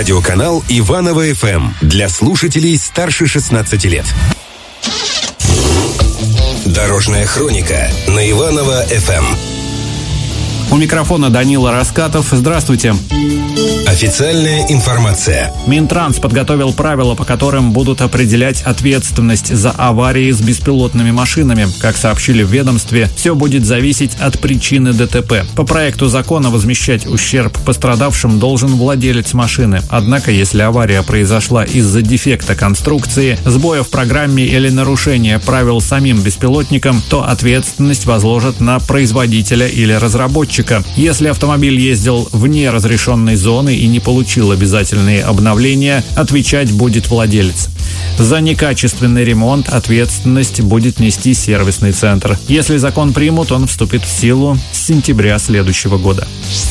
Радиоканал Иваново ФМ для слушателей старше 16 лет. Дорожная хроника на Иваново ФМ. У микрофона Данила Раскатов. Здравствуйте. Официальная информация. Минтранс подготовил правила, по которым будут определять ответственность за аварии с беспилотными машинами. Как сообщили в ведомстве, все будет зависеть от причины ДТП. По проекту закона возмещать ущерб пострадавшим должен владелец машины. Однако, если авария произошла из-за дефекта конструкции, сбоя в программе или нарушения правил самим беспилотником, то ответственность возложат на производителя или разработчика. Если автомобиль ездил вне разрешенной зоны и не получил обязательные обновления, отвечать будет владелец. За некачественный ремонт ответственность будет нести сервисный центр. Если закон примут, он вступит в силу с сентября следующего года.